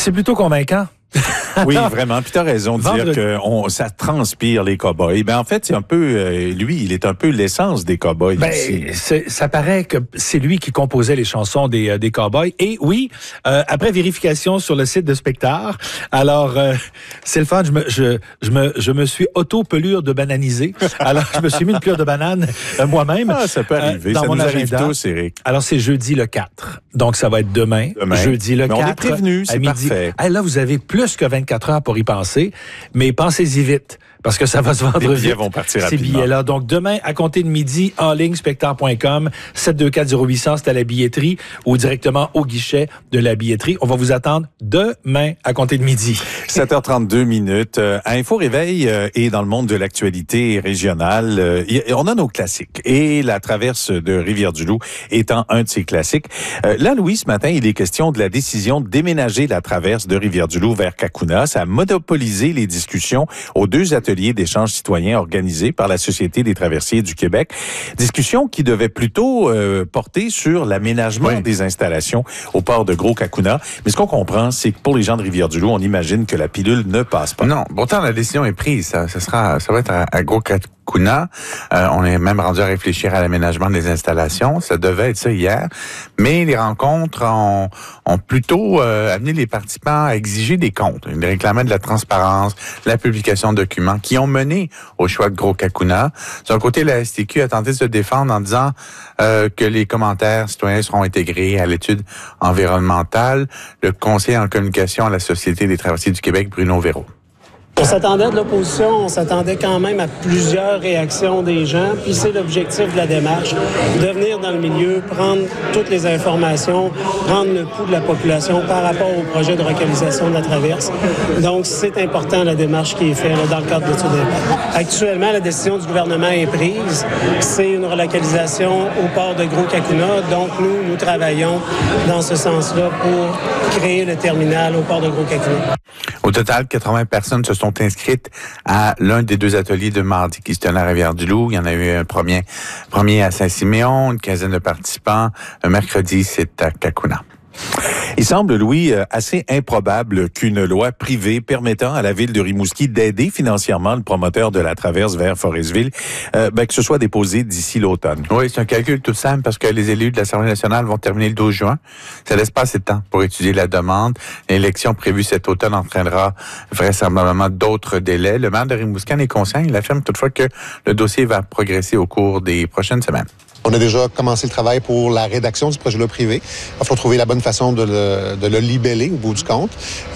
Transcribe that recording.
C'est plutôt convaincant. Oui, vraiment. Puis t'as raison de dire que ça transpire les cow-boys. Ben en fait, c'est un peu lui, il est un peu l'essence des cow-boys. Ça paraît que c'est lui qui composait les chansons des cow-boys. Et oui, après vérification sur le site de Spectar, alors c'est le fun. Je me suis auto-pelure de bananiser. Alors je me suis mis une pelure de banane moi-même. Ah, ça peut arriver. Dans ça mon nous agenda. arrive tous, Éric. Alors c'est jeudi le 4. Donc ça va être demain. Jeudi le 4. On est prévenu, c'est midi. parfait. Hey, là, vous avez plus que 24 heures pour y penser, mais pensez-y vite, parce que ça va se vendre vite. Les billets vont partir rapidement. Ces billets-là. Donc, demain, à compter de midi, en ligne, spectar.com, 724-0800, c'est à la billetterie, ou directement au guichet de la billetterie. On va vous attendre demain, à compter de midi. 7h32 minutes. À Info Réveil et dans le monde de l'actualité régionale, on a nos classiques. Et la traverse de Rivière-du-Loup étant un de ces classiques. Là, Louis, ce matin, il est question de la décision de déménager la traverse de Rivière-du-Loup vers Cacouna. Ça a monopolisé les discussions aux 2 ateliers d'échange citoyen organisés par la Société des traversiers du Québec. Discussions qui devaient plutôt porter sur l'aménagement des installations au port de Gros-Cacouna. Mais ce qu'on comprend, c'est que pour les gens de Rivière-du-Loup, on imagine que la pilule ne passe pas. Non, pourtant la décision est prise. Ça va être à Gros-Cacouna. On est même rendu à réfléchir à l'aménagement des installations. Ça devait être ça hier. Mais les rencontres ont plutôt amené les participants à exiger des comptes. Ils réclamaient de la transparence, la publication de documents qui ont mené au choix de Gros-Cacouna. D'un côté, la STQ a tenté de se défendre en disant que les commentaires citoyens seront intégrés à l'étude environnementale. Le conseiller en communication à la Société des traversiers du Québec, Bruno Véraud. On s'attendait de l'opposition, on s'attendait quand même à plusieurs réactions des gens, puis c'est l'objectif de la démarche, de venir dans le milieu, prendre toutes les informations, prendre le pouls de la population par rapport au projet de relocalisation de la traverse. Donc, c'est important la démarche qui est faite là, dans le cadre de l'étude d'impact. Actuellement, la décision du gouvernement est prise. C'est une relocalisation au port de Gros-Cacouna. Donc, nous travaillons dans ce sens-là pour créer le terminal au port de Gros-Cacouna. Au total, 80 personnes se sont inscrites à l'un des 2 ateliers de mardi qui se tenait à Rivière-du-Loup. Il y en a eu un premier à Saint-Siméon, une quinzaine de participants. Un mercredi, c'est à Cacouna. Il semble, Louis, assez improbable qu'une loi privée permettant à la ville de Rimouski d'aider financièrement le promoteur de la traverse vers Forestville, que ce soit déposé d'ici l'automne. Oui, c'est un calcul tout simple parce que les élus de l'Assemblée nationale vont terminer le 12 juin. Ça laisse pas assez de temps pour étudier la demande. L'élection prévue cet automne entraînera vraisemblablement d'autres délais. Le maire de Rimouski en est conscient. Il affirme toutefois que le dossier va progresser au cours des prochaines semaines. On a déjà commencé le travail pour la rédaction du projet de loi privé. Il va falloir trouver la bonne façon de le libeller au bout du compte.